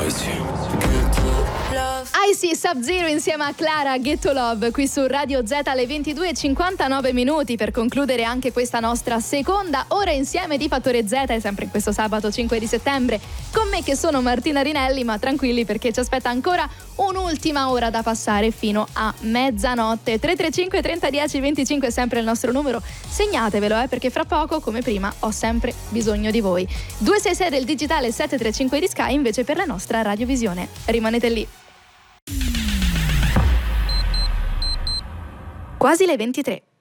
Icy Sub-Zero insieme a Clara, Ghetto Love, qui su Radio Z alle 22:59 per concludere anche questa nostra seconda ora insieme di Fattore Z, e sempre in questo sabato 5 di settembre con me che sono Martina Rinelli, ma tranquilli perché ci aspetta ancora un'ultima ora da passare fino a mezzanotte. 335 30 10 25 è sempre il nostro numero, segnatevelo perché fra poco come prima ho sempre bisogno di voi. 266 del digitale, 735 di Sky invece per la nostra radiovisione. Rimanete lì. Quasi le 23.